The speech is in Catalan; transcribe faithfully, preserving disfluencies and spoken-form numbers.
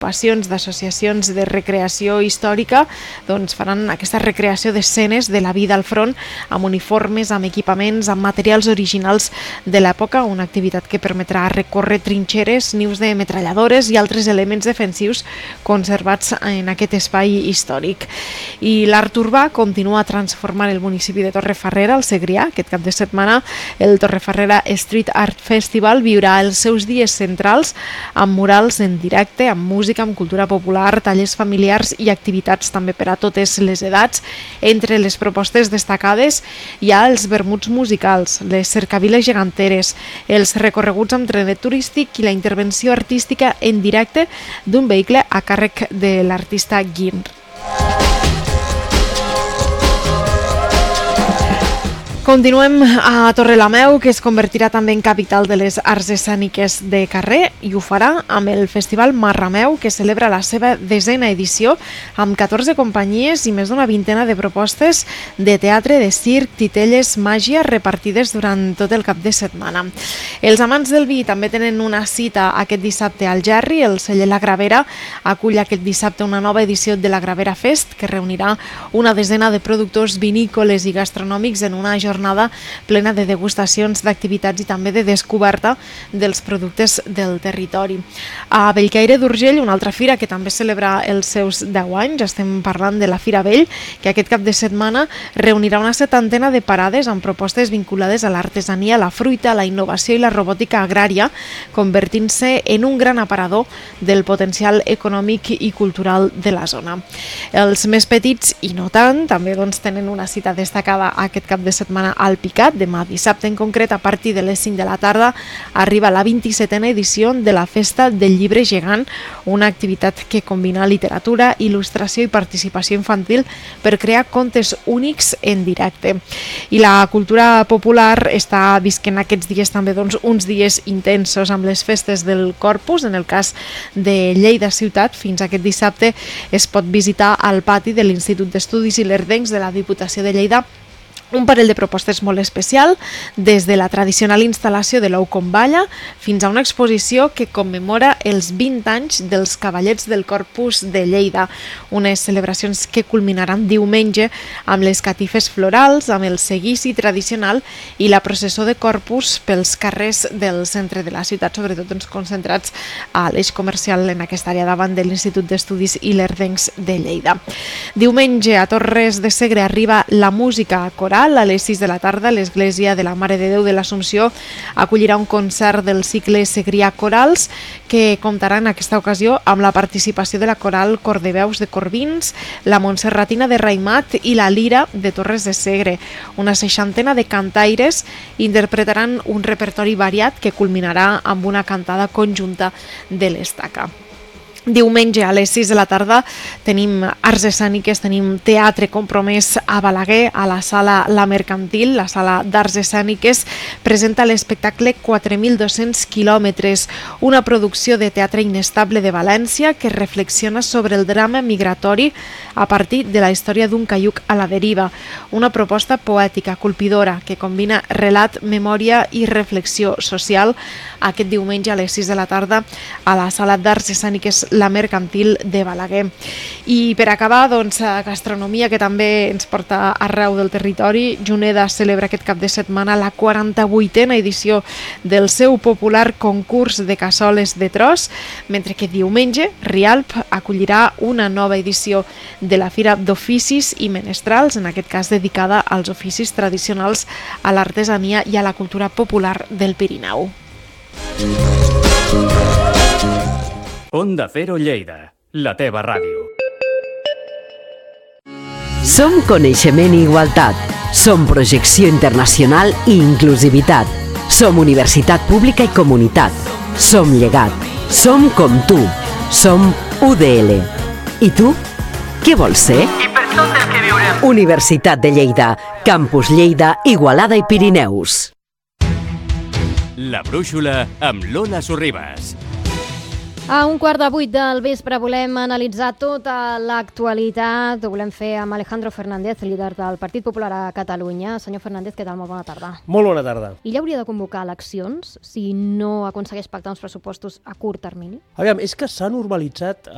agrupacions d'associacions de recreació històrica doncs faran aquesta recreació d'escenes de la vida al front amb uniformes, amb equipaments, amb materials originals de l'època, una activitat que permetrà recórrer trinxeres, nius de metralladores i altres elements defensius conservats en aquest espai històric. I l'art urbà continua transformant el municipi de Torrefarrera, al Segrià. Aquest cap de setmana el Torrefarrera Street Art Festival viurà els seus dies centrals amb murals en directe, amb música, amb cultura popular, tallers familiars i activitats també per a totes les edats. Entre les propostes destacades hi ha els vermuts musicals, les cercaviles geganteres, els recorreguts amb trenet turístic i la intervenció artística en directe d'un vehicle a càrrec de l'artista Guin. Continuem a Torrelameu, que es convertirà també en capital de les arts escèniques de carrer, i ho farà amb el Festival Marrameu, que celebra la seva desena edició amb catorze companyies i més d'una vintena de propostes de teatre, de circ, titelles, màgia, repartides durant tot el cap de setmana. Els amants del vi també tenen una cita aquest dissabte al Gerri. El celler La Gravera acull aquest dissabte una nova edició de la Gravera Fest, que reunirà una desena de productors vinícoles i gastronòmics en una jornada jornada plena de degustacions, d'activitats i també de descoberta dels productes del territori. A Bellcaire d'Urgell, una altra fira que també celebra els seus deu anys, estem parlant de la Fira Vell, que aquest cap de setmana reunirà una setantena de parades amb propostes vinculades a l'artesania, la fruita, la innovació i la robòtica agrària, convertint-se en un gran aparador del potencial econòmic i cultural de la zona. Els més petits, i no tant, també doncs, tenen una cita destacada aquest cap de setmana al Picat. Demà dissabte en concret, a partir de les cinc de la tarda, arriba la vint-i-setena edició de la Festa del Llibre Gegant, una activitat que combina literatura, il·lustració i participació infantil per crear contes únics en directe. I la cultura popular està visquent aquests dies també doncs, uns dies intensos amb les festes del Corpus. En el cas de Lleida Ciutat, fins aquest dissabte es pot visitar al pati de l'Institut d'Estudis Ilerdencs de la Diputació de Lleida un parell de propostes molt especial, des de la tradicional instal·lació de l'ou com balla fins a una exposició que commemora els vint anys dels Cavallets del Corpus de Lleida, unes celebracions que culminaran diumenge amb les catifes florals, amb el seguici tradicional i la processó de Corpus pels carrers del centre de la ciutat, sobretot doncs, concentrats a l'eix comercial en aquesta àrea davant de l'Institut d'Estudis Ilerdencs de Lleida. Diumenge a Torres de Segre arriba la música coral. A les sis de la tarda, l'Església de la Mare de Déu de l'Assumpció acollirà un concert del cicle Segrià Corals que comptarà en aquesta ocasió amb la participació de la coral Cordeveus de Corbins, la Montserratina de Raimat i la Lira de Torres de Segre. Una seixantena de cantaires interpretaran un repertori variat que culminarà amb una cantada conjunta de l'Estaca. Diumenge a les sis de la tarda tenim arts escèniques, tenim teatre compromès a Balaguer, a la sala La Mercantil. La sala d'arts escèniques presenta l'espectacle quatre mil dos-cents quilòmetres, una producció de teatre inestable de València que reflexiona sobre el drama migratori a partir de la història d'un caiuc a la deriva. Una proposta poètica, colpidora, que combina relat, memòria i reflexió social aquest diumenge a les sis de la tarda a la sala d'arts escèniques La Mercantil de Balaguer. I per acabar, doncs, gastronomia que també ens porta arreu del territori. Juneda celebra aquest cap de setmana la quaranta-vuitena edició del seu popular concurs de cassoles de tros, mentre que diumenge Rialp acollirà una nova edició de la Fira d'Oficis i Menestrals, en aquest cas dedicada als oficis tradicionals, a l'artesania i a la cultura popular del Pirineu. Onda Cero Lleida, la teva ràdio. Som coneixement i igualtat. Som projecció internacional i inclusivitat. Som universitat pública i comunitat. Som llegat. Som com tu. Som U D L. I tu? Què vols ser? I per tot el que viurem. Universitat de Lleida. Campus Lleida, Igualada i Pirineus. La brúixola amb Lola Sorribas. A un quart de vuit del vespre volem analitzar tota l'actualitat. Ho volem fer amb Alejandro Fernández, líder del Partit Popular a Catalunya. Senyor Fernández, què tal? Molt bona tarda. Molt bona tarda. Illa hauria de convocar eleccions si no aconsegueix pactar uns pressupostos a curt termini? Aviam, és que s'ha normalitzat